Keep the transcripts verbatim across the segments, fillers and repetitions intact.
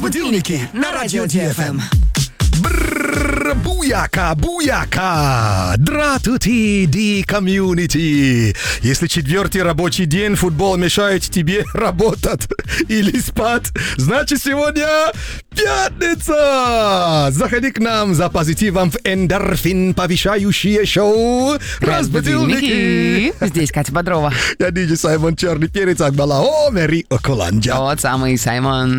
Разбудилники на радио Ди Эф Эм. Брррр, буяка, буяка. Дратути, ди комьюнити. Если четвертый рабочий день футбол мешает тебе работать или спать, значит сегодня пятница. Заходи к нам за позитивом в эндорфин повышающее шоу Разбудилники. Здесь Катя Бодрова. Я диджей Саймон Черный Перец Акбалао Мери Околанджа. Вот самый Саймон.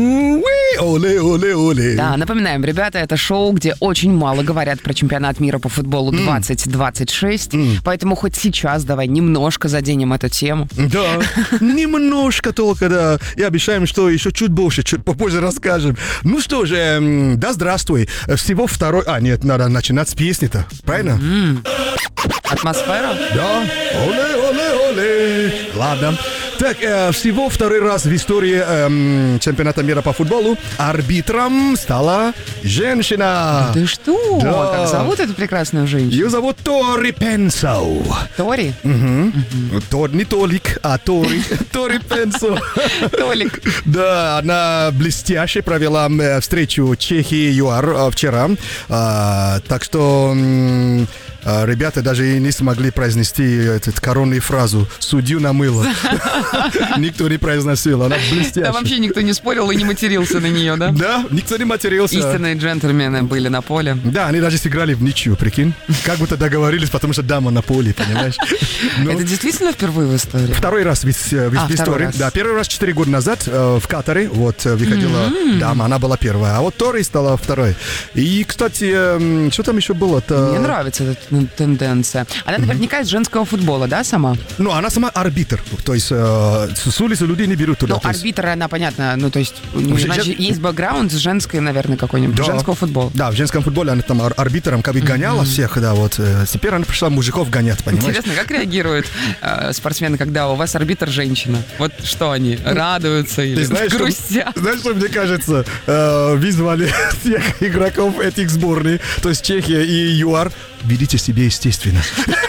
Оле, оле, оле. Да, напоминаем, ребята, это шоу, где очень мало говорят про чемпионат мира по футболу двадцать двадцать шесть, mm. поэтому хоть сейчас давай немножко заденем эту тему. Да, немножко только, да. И обещаем, что еще чуть больше, чуть попозже расскажем. Ну что же, да здравствуй. Всего второй... А, нет, надо начинать с песни-то, правильно? Mm. Атмосфера? Да. Оле, оле, оле. Ладно. Так, э, всего второй раз в истории э, чемпионата мира по футболу арбитром стала женщина. Ты что? Да. Как зовут эту прекрасную женщину? Ее зовут Тори Пенсо. Тори? Угу. Угу. Тор, не Толик, а Тори. Тори Пенсо. Толик. Да, она блестяще провела встречу Чехии и ЮАР вчера. А, так что... Ребята даже и не смогли произнести эту коронную фразу «судью намыло». Никто не произносил, она блестящая. Да вообще никто не спорил и не матерился на нее, да? Да, никто не матерился. Истинные джентльмены были на поле. Да, они даже сыграли в ничью, прикинь. Как будто договорились, потому что дама на поле, понимаешь? Но... Это действительно впервые в истории? Второй раз в, в, а, в истории. Раз. Да, первый раз четыре года назад э, в Катаре вот выходила mm-hmm. дама, она была первая, а вот Тори стала второй. И, кстати, э, что там еще было-то? Мне нравится эта тенденция. Она наверняка mm-hmm. из женского футбола, да, сама? Ну, она сама арбитр, то есть э, с улицы людей не берут туда. Ну, арбитр, она, понятно, ну, то есть у нее, значит, жен... есть бэкграунд с женской, наверное, какой-нибудь, да. женского футбола. Да, в женском футболе она там ар- арбитром как бы гоняла mm-hmm. всех, да, вот. Э, теперь она пришла мужиков гонять, понимаешь? Интересно, как реагируют э, спортсмены, когда у вас арбитр женщина? Вот что они, радуются или знаешь, грустят? Что, знаешь, что мне кажется? Э, вызвали всех игроков этих сборных, то есть Чехия и ЮАР. Ведите себя естественно.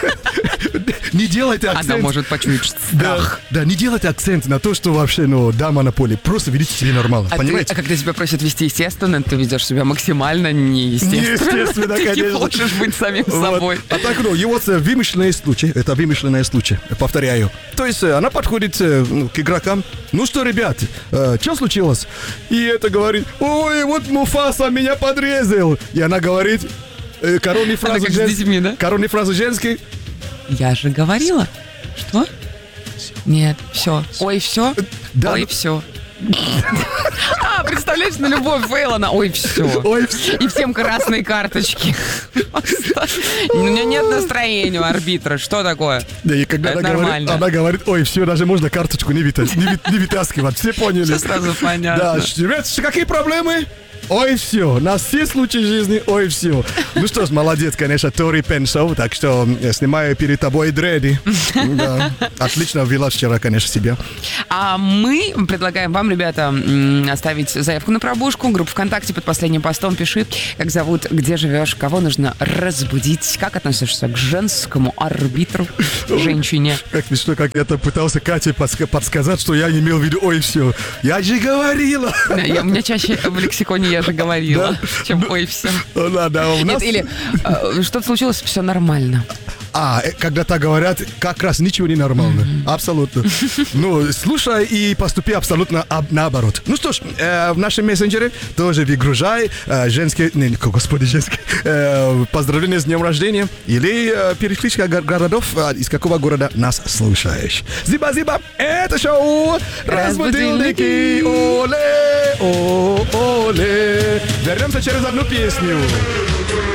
Не делайте акцент. Она может почуять страх. Да, да, не делайте акцент на то, что вообще, ну, дама на поле. Просто ведите себя нормально, а понимаете? Ты, а когда тебя просят вести естественно, ты ведешь себя максимально неестественно. Неестественно, ты конечно. Ты не можешь быть самим вот. собой. А так, ну, и вот вымышленные случаи. Это вымышленные случаи, повторяю. То есть она подходит ну, к игрокам. Ну что, ребят, э, что случилось? И это говорит, ой, вот Муфаса меня подрезал. И она говорит... Коронные фразы, жен... детьми, да? Коронные фразы женские. Я же говорила. Что? Нет, все. Ой, все. Да, ой, ну... все. А, представляешь, на любой фейл она, ой, все. Ой, все. И всем красные карточки. У меня нет настроения у арбитра. Что такое? Да, и когда она говорит, она говорит, ой, все, даже можно карточку не, вытас... не, не вытаскивать. Все поняли. Все сразу понятно. Да, ребят, какие проблемы? Ой, все, на все случаи жизни, ой, все. Ну что ж, молодец, конечно, Тори Пенсо, так что я снимаю перед тобой дреды. Да. Отлично ввела вчера, конечно, себя. А мы предлагаем вам, ребята, оставить заявку на пробужку. Группа ВКонтакте под последним постом пиши, как зовут, где живешь, кого нужно разбудить, как относишься к женскому арбитру, женщине. Как смешно, как я-то пытался Кате подсказать, что я имел в виду, ой, все. Я же говорила. Я, у меня чаще в лексиконе я же говорила, да? чем ну, ой, все. Ну, ладно, у нас... Нет, или э, что-то случилось, все нормально. А, когда так говорят, как раз ничего не нормально. Mm-hmm. Абсолютно. Ну, слушай и поступи абсолютно об, наоборот. Ну что ж, э, в нашем мессенджере тоже выгружай э, женские... Не, господи, женские... Э, поздравления с днем рождения. Или э, перекличка городов, э, из какого города нас слушаешь. Зиба-зиба, это шоу Разбудилники. Оле, о, оле. Вернемся через одну песню.